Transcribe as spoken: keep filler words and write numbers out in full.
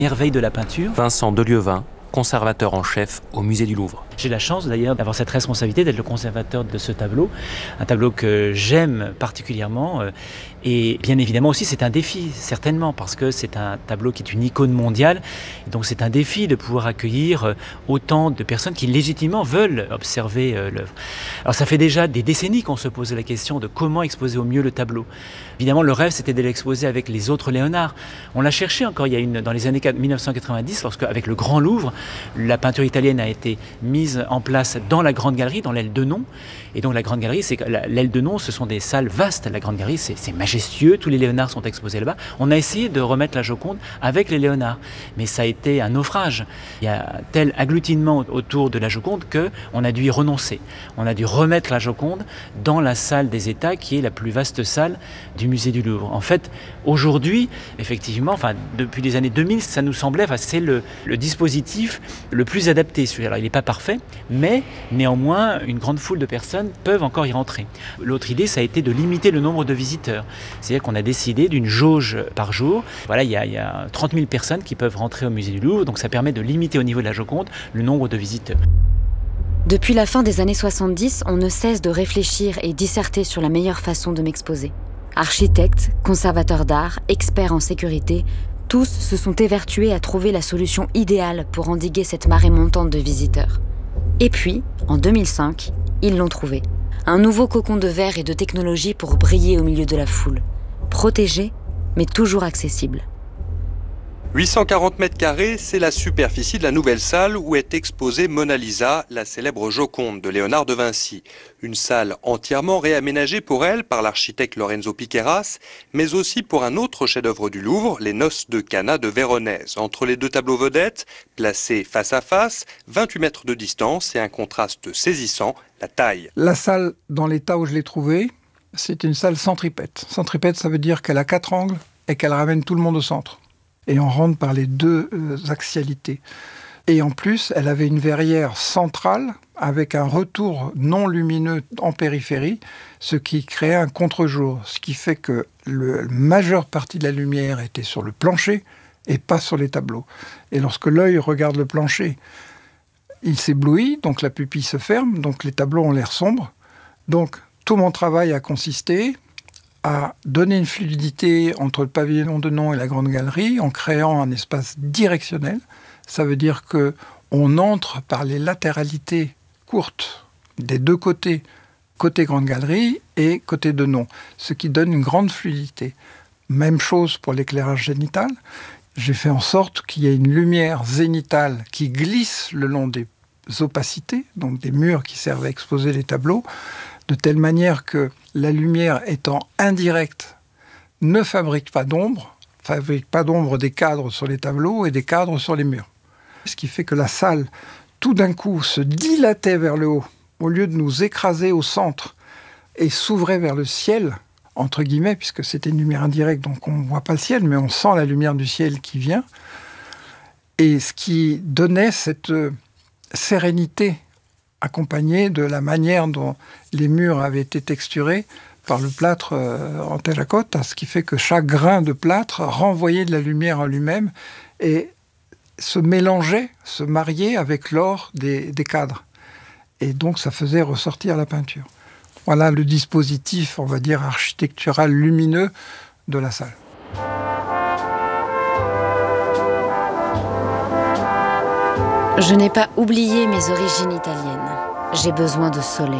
Merveille de la peinture. Vincent Delieuvin, conservateur en chef au musée du Louvre. J'ai la chance d'ailleurs d'avoir cette responsabilité d'être le conservateur de ce tableau, un tableau que j'aime particulièrement et bien évidemment aussi c'est un défi certainement parce que c'est un tableau qui est une icône mondiale et donc c'est un défi de pouvoir accueillir autant de personnes qui légitimement veulent observer l'œuvre. Alors ça fait déjà des décennies qu'on se posait la question de comment exposer au mieux le tableau. Évidemment le rêve c'était de l'exposer avec les autres Léonard. On l'a cherché encore il y a une, dans les années mille neuf cent quatre-vingt-dix lorsque avec le Grand Louvre, la peinture italienne a été mise en place dans la Grande Galerie, dans l'aile Denon. Et donc la Grande Galerie, c'est l'aile Denon, ce sont des salles vastes. La Grande Galerie, c'est, c'est majestueux, tous les Léonards sont exposés là-bas. On a essayé de remettre la Joconde avec les Léonards, mais ça a été un naufrage. Il y a tel agglutinement autour de la Joconde qu'on a dû y renoncer. On a dû remettre la Joconde dans la salle des États, qui est la plus vaste salle du musée du Louvre. En fait, aujourd'hui, effectivement, enfin, depuis les années deux mille, ça nous semblait, enfin, c'est le, le dispositif le plus adapté. Alors, il n'est pas parfait, mais néanmoins, une grande foule de personnes peuvent encore y rentrer. L'autre idée, ça a été de limiter le nombre de visiteurs. C'est-à-dire qu'on a décidé d'une jauge par jour. Voilà, il y a, il y a trente mille personnes qui peuvent rentrer au musée du Louvre, donc ça permet de limiter au niveau de la Joconde le nombre de visiteurs. Depuis la fin des années soixante-dix, on ne cesse de réfléchir et disserter sur la meilleure façon de m'exposer. Architectes, conservateurs d'art, experts en sécurité, tous se sont évertués à trouver la solution idéale pour endiguer cette marée montante de visiteurs. Et puis, en deux mille cinq, ils l'ont trouvé. Un nouveau cocon de verre et de technologie pour briller au milieu de la foule. Protégé, mais toujours accessible. huit cent quarante mètres carrés, c'est la superficie de la nouvelle salle où est exposée Mona Lisa, la célèbre Joconde de Léonard de Vinci. Une salle entièrement réaménagée pour elle par l'architecte Lorenzo Piqueras, mais aussi pour un autre chef-d'œuvre du Louvre, les Noces de Cana de Véronèse. Entre les deux tableaux vedettes, placés face à face, vingt-huit mètres de distance et un contraste saisissant, la taille. La salle, dans l'état où je l'ai trouvée, c'est une salle centripète. Centripète, ça veut dire qu'elle a quatre angles et qu'elle ramène tout le monde au centre. Et on rentre par les deux euh, axialités. Et en plus, elle avait une verrière centrale avec un retour non lumineux en périphérie, ce qui créait un contre-jour, ce qui fait que la majeure partie de la lumière était sur le plancher et pas sur les tableaux. Et lorsque l'œil regarde le plancher, il s'éblouit, donc la pupille se ferme, donc les tableaux ont l'air sombres. Donc tout mon travail a consisté à donner une fluidité entre le pavillon Denon et la Grande Galerie en créant un espace directionnel. Ça veut dire qu'on entre par les latéralités courtes des deux côtés, côté Grande Galerie et côté Denon, ce qui donne une grande fluidité. Même chose pour l'éclairage zénital. J'ai fait en sorte qu'il y ait une lumière zénitale qui glisse le long des opacités, donc des murs qui servent à exposer les tableaux, de telle manière que la lumière étant indirecte ne fabrique pas d'ombre, fabrique pas d'ombre des cadres sur les tableaux et des cadres sur les murs. Ce qui fait que la salle, tout d'un coup, se dilatait vers le haut, au lieu de nous écraser au centre et s'ouvrait vers le ciel, entre guillemets, puisque c'était une lumière indirecte, donc on ne voit pas le ciel, mais on sent la lumière du ciel qui vient. Et ce qui donnait cette sérénité accompagné de la manière dont les murs avaient été texturés par le plâtre en terracotta, ce qui fait que chaque grain de plâtre renvoyait de la lumière en lui-même et se mélangeait, se mariait avec l'or des, des cadres. Et donc ça faisait ressortir la peinture. Voilà le dispositif, on va dire, architectural lumineux de la salle. Je n'ai pas oublié mes origines italiennes. J'ai besoin de soleil.